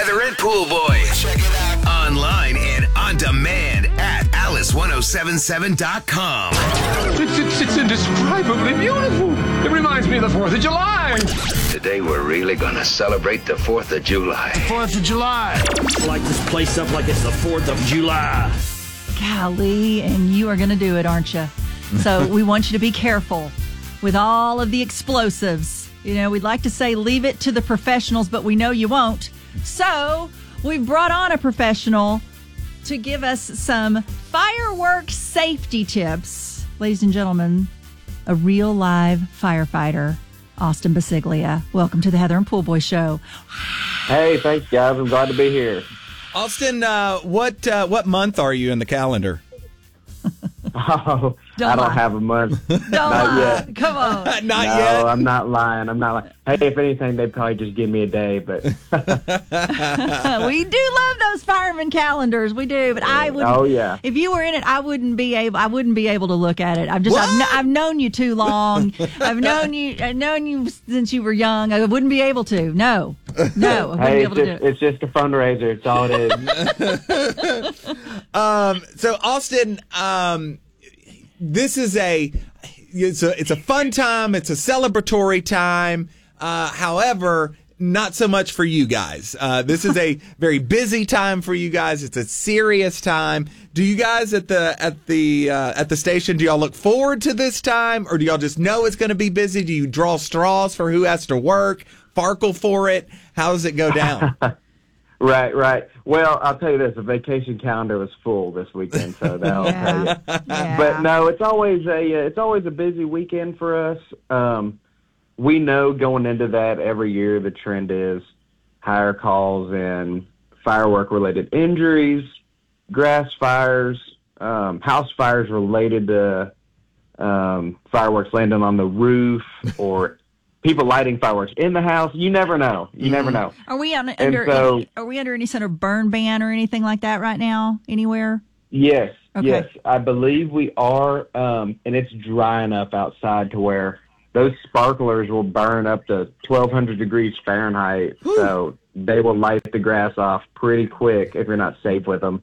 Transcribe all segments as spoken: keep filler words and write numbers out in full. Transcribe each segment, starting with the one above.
Heather and Pool Boys. Check it out. Online and on demand at alice ten seventy-seven dot com. It's, it's, it's indescribably beautiful. It reminds me of the fourth of July. Today we're really gonna celebrate the fourth of July. fourth of July. Light this place up like it's the fourth of July. Golly, and you are going to do it, aren't you? So we want you to be careful with all of the explosives. You know, we'd like to say leave it to the professionals, but we know you won't. So we've brought on a professional to give us some fireworks safety tips. Ladies and gentlemen, a real live firefighter, Austin Basiglia. Welcome to the Heather and Pool Boy Show. Hey, thanks, guys. I'm glad to be here. Austin, uh, what uh, what month are you in the calendar? Oh, Don't I don't lie. have a month. Don't Not lie. yet. Come on. Not no, yet. I'm not lying. I'm not lying. Hey, if anything, they'd probably just give me a day. But We do love those fireman calendars. We do, but I would. Oh, yeah. If you were in it, I wouldn't be able. I wouldn't be able to look at it. I've just. I've, kn- I've known you too long. I've known you. I've known you since you were young. I wouldn't be able to. No, no. I wouldn't hey, be it's able to just, do it. it's just a fundraiser. It's all it is. Um, so, Austin, um, this is a it's a it's a fun time. It's a celebratory time. Uh, however, not so much for you guys. Uh, this is a very busy time for you guys. It's a serious time. Do you guys at the at the uh, at the station? Do y'all look forward to this time, or do y'all just know it's going to be busy? Do you draw straws for who has to work? Farkle for it? How does it go down? Right, right. Well, I'll tell you this: the vacation calendar was full this weekend, so that'll tell you. Yeah. Yeah. But no, it's always a uh, it's always a busy weekend for us. Um, we know going into that every year the trend is higher calls and firework related injuries, grass fires, um, house fires related to um, fireworks landing on the roof or people lighting fireworks in the house. You never know. You never know. Are we on, under? so- any, are we under any sort of burn ban or anything like that right now? Anywhere? Yes, Okay. yes, I believe we are, um, and it's dry enough outside to where those sparklers will burn up to twelve hundred degrees Fahrenheit, so they will light the grass off pretty quick if you're not safe with them.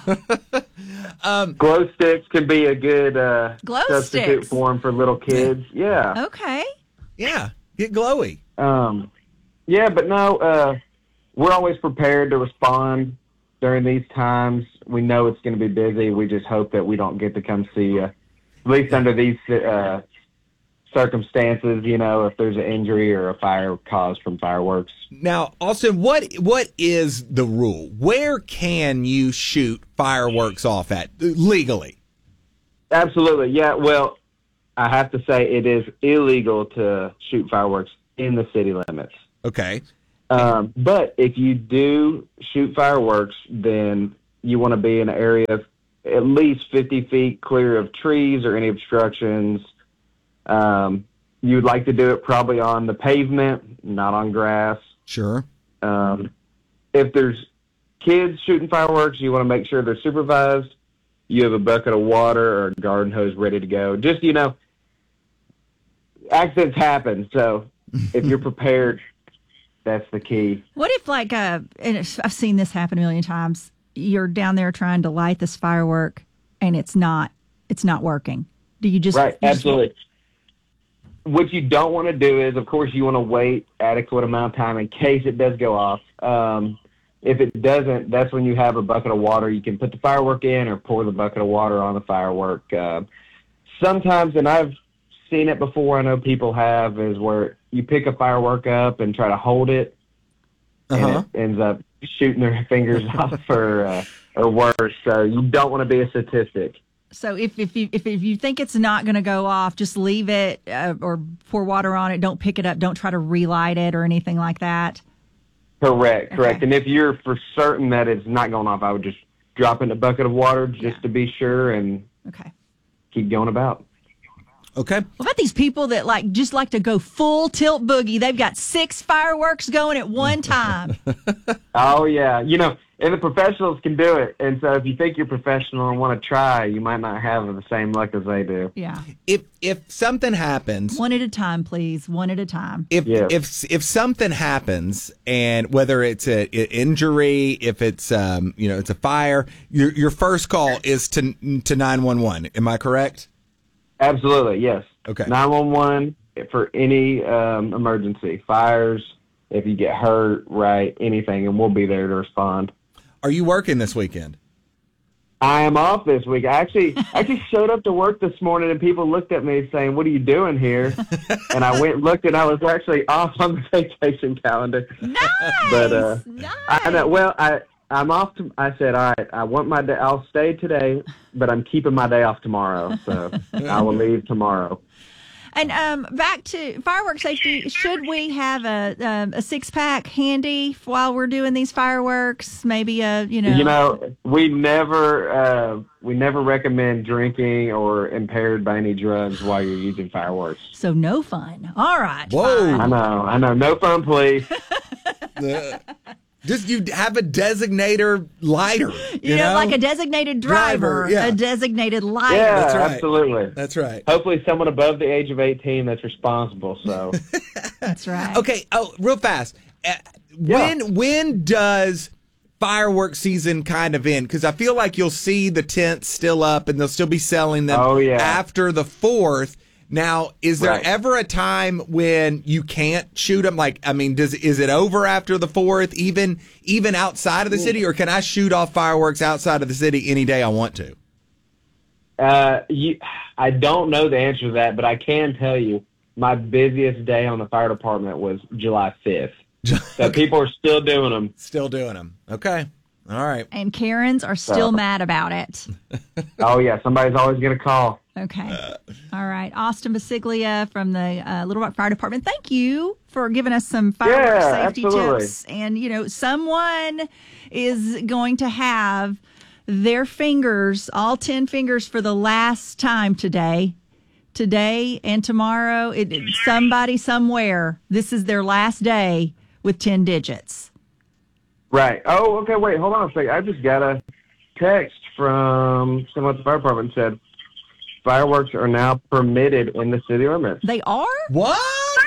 um, Glow sticks can be a good uh, Glow substitute sticks? for 'em for little kids. Yeah. Okay. yeah, get glowy. Um, yeah, but no, uh, we're always prepared to respond during these times. We know it's going to be busy. We just hope that we don't get to come see you, at least under these uh, circumstances, you know, if there's an injury or a fire caused from fireworks. Now, Austin, what what is the rule? Where can you shoot fireworks off at legally? Absolutely. Yeah, well, I have to say it is illegal to shoot fireworks in the city limits. Okay. Um, but if you do shoot fireworks, then you want to be in an area of at least fifty feet clear of trees or any obstructions. Um, you would like to do it probably on the pavement, not on grass. Sure. Um, if there's kids shooting fireworks, you want to make sure they're supervised. You have a bucket of water or a garden hose ready to go. Just, you know, accidents happen. So if you're prepared, that's the key. What if, like, uh, and it's- I've seen this happen a million times. You're down there trying to light this firework, and it's not, it's not working. Do you just Right, you just- absolutely. What you don't want to do is, of course, you want to wait adequate amount of time in case it does go off. Um, if it doesn't, that's when you have a bucket of water. You can put the firework in or pour the bucket of water on the firework. Uh, sometimes, and I've seen it before, I know people have, is where you pick a firework up and try to hold it, Uh-huh. and it ends up shooting their fingers off or, uh, or worse. So you don't want to be a statistic. So if if you if, if you think it's not going to go off, just leave it uh, or pour water on it. Don't pick it up. Don't try to relight it or anything like that. Correct, correct. Okay. And if you're for certain that it's not going off, I would just drop in a bucket of water just Yeah. to be sure and Okay. keep going about. Okay. What about these people that like just like to go full tilt boogie? They've got six fireworks going at one time. Oh, yeah. You know, and the professionals can do it. And so if you think you're professional and want to try, you might not have the same luck as they do. Yeah. If if something happens, One at a time, please. One at a time. if Yeah. if if something happens, and whether it's a, a injury, if it's um you know it's a fire, your your first call is to to nine one one. Am I correct? Absolutely, yes. Okay. nine one one for any um, emergency, fires, if you get hurt, right, anything, and we'll be there to respond. Are you working this weekend? I am off this week. I actually I actually showed up to work this morning, and people looked at me saying, "What are you doing here?" And I went and looked, and I was actually off on the vacation calendar. Nice. But uh, nice. I know. Well, I I'm off. To, I said, all right. I want my day. I'll stay today, but I'm keeping my day off tomorrow. So I will leave tomorrow. And um, back to fireworks safety. Should we have a um, a six pack handy while we're doing these fireworks? Maybe a you know. You know, we never uh, we never recommend drinking or impaired by any drugs while you're using fireworks. So no fun. All right. Whoa. fine. I know. I know. No fun, please. Uh, just you have a designator lighter. You, You know, like a designated driver, Driver, yeah. a designated lighter. Yeah, That's right. absolutely. That's right. Hopefully, someone above the age of eighteen that's responsible. So. That's right. Okay. Oh, real fast. Uh, Yeah. When when does fireworks season kind of end? Because I feel like you'll see the tents still up and they'll still be selling them Oh, yeah. after the fourth. Now, is there Right. ever a time when you can't shoot them? Like, I mean, does is it over after the fourth, even even outside of the city, or can I shoot off fireworks outside of the city any day I want to? Uh, you, I don't know the answer to that, but I can tell you my busiest day on the fire department was July fifth. So people are still doing them. Still doing them. Okay. All right. And Karens are still So- mad about it. Oh, yeah, somebody's always going to call. Okay. All right. Austin Basiglia from the uh, Little Rock Fire Department. Thank you for giving us some fireworks Yeah, safety absolutely. tips. And, you know, someone is going to have their fingers, all ten fingers for the last time today. Today and tomorrow, it, it- somebody somewhere, this is their last day with ten digits. Right. Oh, okay, wait, hold on a second. I just got a text from someone at the fire department that said fireworks are now permitted in the city limits. They are? What?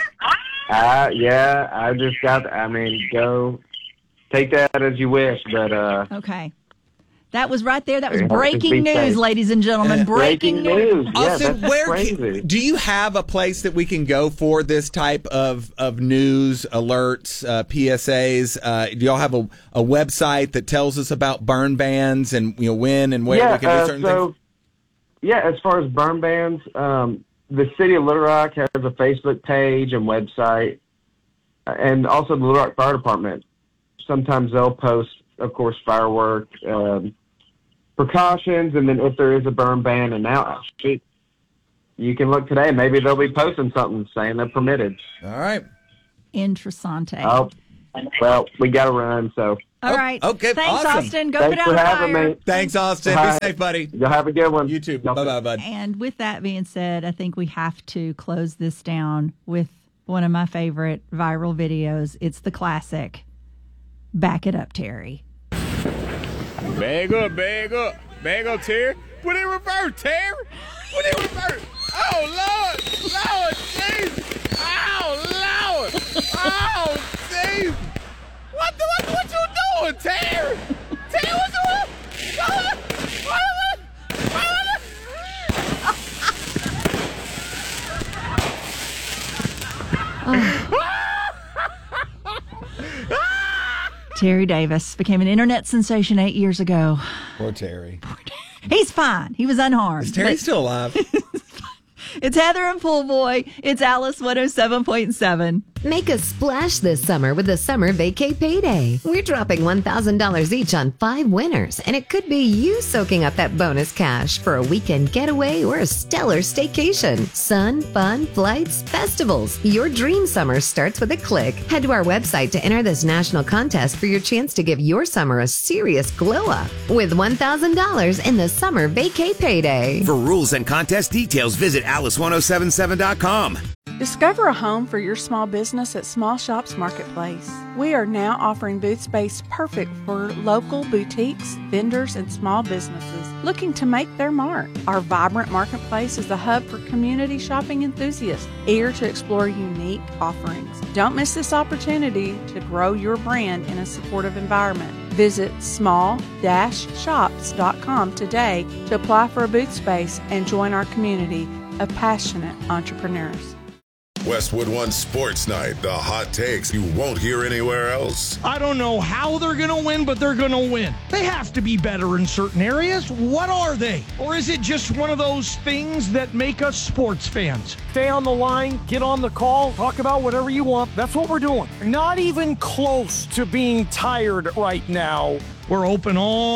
Uh, yeah, I just got, I mean, go take that as you wish, but, uh, Okay. That was right there. That was Yeah, breaking just be news, safe. ladies and gentlemen. Breaking, breaking news. Yeah, Austin, that's where crazy. can, do you have a place that we can go for this type of, of news, alerts, uh, P S As? Uh, do y'all have a, a website that tells us about burn bans and you know when and where yeah, we can uh, do certain so, things? yeah, as far as burn bans, um, the city of Little Rock has a Facebook page and website, uh, and also the Little Rock Fire Department. Sometimes they'll post, of course, firework um, precautions, and then if there is a burn ban announced, you can look today. Maybe they'll be posting something saying they're permitted. All right. Interessante. Oh, well, we got to run, so All Oh, right. okay, Thanks, awesome. Austin. Go thanks put out for a having fire. me. Thanks, Austin. All Be right. safe, buddy. Y'all have a good one. You too. Y'all- Bye-bye, bud. And with that being said, I think we have to close this down with one of my favorite viral videos. It's the classic Back It Up, Terry. Bag up, bag up, bag up, Terry. Put it in reverse, Terry. Put it in reverse. Oh, Lord. Lord, Jesus. Oh, Lord. Oh, Jesus. What the, what, what you doing, Terry? Terry, what you doing? What, what, what, what, Terry Davis became an internet sensation eight years ago. Poor Terry. He's fine. He was unharmed. Is Terry But still alive? it's Heather and Pool Boy. It's Alice one oh seven point seven. Make a splash this summer with the Summer Vacay Payday. We're dropping one thousand dollars each on five winners, and it could be you soaking up that bonus cash for a weekend getaway or a stellar staycation. Sun, fun, flights, festivals. Your dream summer starts with a click. Head to our website to enter this national contest for your chance to give your summer a serious glow up with one thousand dollars in the Summer Vacay Payday. For rules and contest details, visit alice ten seventy-seven dot com. Discover a home for your small business at Small Shops Marketplace. We are now offering booth space perfect for local boutiques, vendors, and small businesses looking to make their mark. Our vibrant marketplace is the hub for community shopping enthusiasts, eager to explore unique offerings. Don't miss this opportunity to grow your brand in a supportive environment. Visit small dash shops dot com today to apply for a booth space and join our community of passionate entrepreneurs. Westwood One Sports Night, the hot takes you won't hear anywhere else. I don't know how they're going to win, but they're going to win. They have to be better in certain areas. What are they? Or is it just one of those things that make us sports fans? Stay on the line, get on the call, talk about whatever you want. That's what we're doing. Not even close to being tired right now. We're open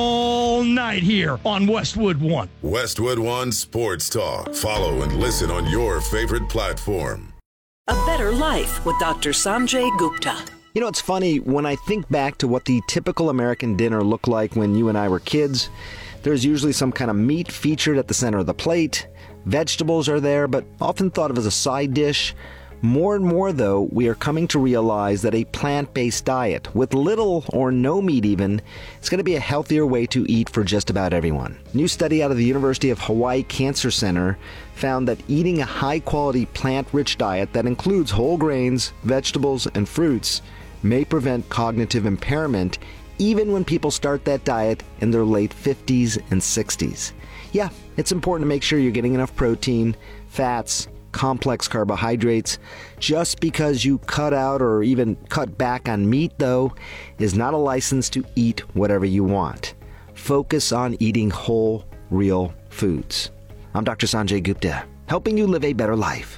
all night here on Westwood One. Westwood One Sports Talk. Follow and listen on your favorite platform. A Better Life with Doctor Sanjay Gupta. You know, it's funny, when I think back to what the typical American dinner looked like when you and I were kids, there's usually some kind of meat featured at the center of the plate. Vegetables are there, but often thought of as a side dish. More and more, though, we are coming to realize that a plant-based diet, with little or no meat even, is going to be a healthier way to eat for just about everyone. A new study out of the University of Hawaii Cancer Center found that eating a high-quality plant-rich diet that includes whole grains, vegetables, and fruits may prevent cognitive impairment even when people start that diet in their late fifties and sixties. Yeah, it's important to make sure you're getting enough protein, fats, complex carbohydrates. Just because you cut out or even cut back on meat, though, is not a license to eat whatever you want. Focus on eating whole, real foods. I'm Doctor Sanjay Gupta, helping you live a better life.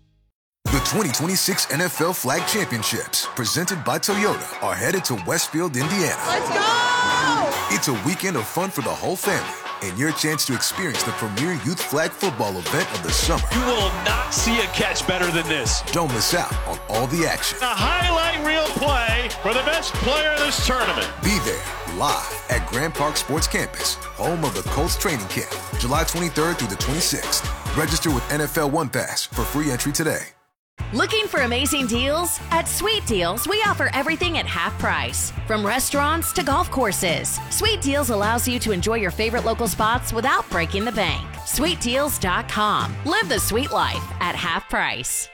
The twenty twenty-six N F L Flag Championships, presented by Toyota, are headed to Westfield, Indiana. Let's go! It's a weekend of fun for the whole family, and your chance to experience the premier youth flag football event of the summer. You will not see a catch better than this. Don't miss out on all the action. A highlight reel play for the best player in this tournament. Be there live at Grand Park Sports Campus, home of the Colts training camp, July twenty-third through the twenty-sixth. Register with N F L One Pass for free entry today. Looking for amazing deals? At Sweet Deals, we offer everything at half price. From restaurants to golf courses, Sweet Deals allows you to enjoy your favorite local spots without breaking the bank. sweet deals dot com. Live the sweet life at half price.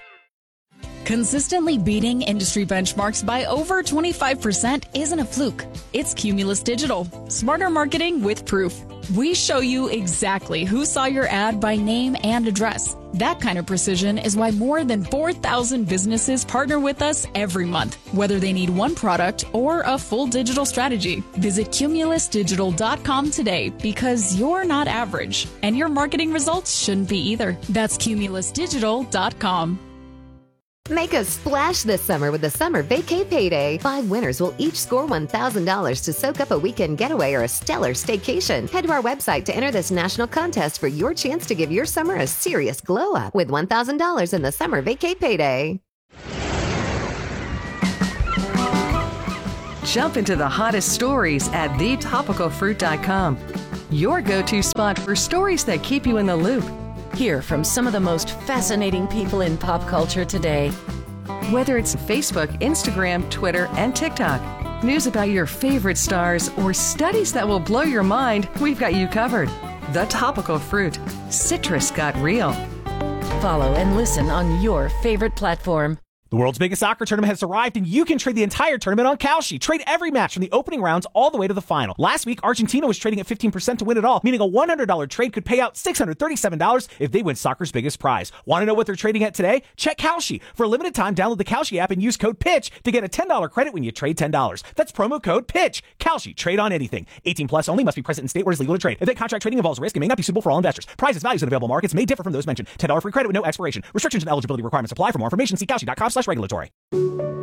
Consistently beating industry benchmarks by over twenty-five percent isn't a fluke. It's Cumulus Digital. Smarter marketing with proof. We show you exactly who saw your ad by name and address. That kind of precision is why more than four thousand businesses partner with us every month, whether they need one product or a full digital strategy. Visit cumulus digital dot com today, because you're not average, and your marketing results shouldn't be either. That's cumulus digital dot com. Make a splash this summer with the Summer Vacay Payday. Five winners will each score one thousand dollars to soak up a weekend getaway or a stellar staycation. Head to our website to enter this national contest for your chance to give your summer a serious glow up with one thousand dollars in the Summer Vacay Payday. Jump into the hottest stories at the topical fruit dot com. Your go-to spot for stories that keep you in the loop. Hear from some of the most fascinating people in pop culture today. Whether it's Facebook, Instagram, Twitter, and TikTok, news about your favorite stars, or studies that will blow your mind, we've got you covered. The Topical Fruit. Citrus got real. Follow and listen on your favorite platform. The world's biggest soccer tournament has arrived, and you can trade the entire tournament on Kalshi. Trade every match from the opening rounds all the way to the final. Last week, Argentina was trading at fifteen percent to win it all, meaning a one hundred dollars trade could pay out six hundred thirty-seven dollars if they win soccer's biggest prize. Want to know what they're trading at today? Check Kalshi. For a limited time, download the Kalshi app and use code PITCH to get a ten dollars credit when you trade ten dollars. That's promo code PITCH. Kalshi. Trade on anything. eighteen plus only. Must be present in state where it is legal to trade. Event contract trading involves risk and may not be suitable for all investors. Prices, values, and available markets may differ from those mentioned. ten dollars free credit with no expiration. Restrictions and eligibility requirements apply. For more information, see kalshi dot com slash slash regulatory.